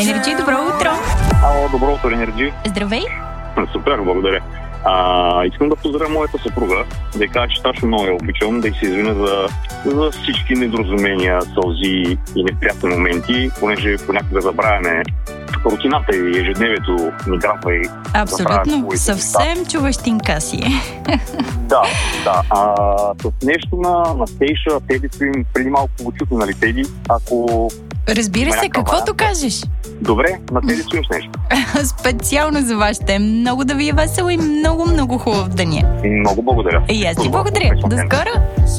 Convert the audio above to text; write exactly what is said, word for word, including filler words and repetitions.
Енерджи, добро утро! Ало, добро утро, Енерджи. Здравей! Супер, благодаря. А, искам да поздравя моята съпруга, да й кажа, че страшно много я обичам, да й се извиня за, за всички недоразумения, сълзи и неприятни моменти, понеже понякога забравяме рутината и ежедневието ни грабва и абсолютно, съвсем човещинка си е. Да, да. А, с нещо на, на Стейша, Тедито им преди малко го чухме, нали, Теди, ако... Разбира се, каквото кажеш. Добре, на Тедито им с нещо. Специално за вас ще е много да ви е весело и много, много хубав деня. Много благодаря. И аз ти благодаря. До скоро!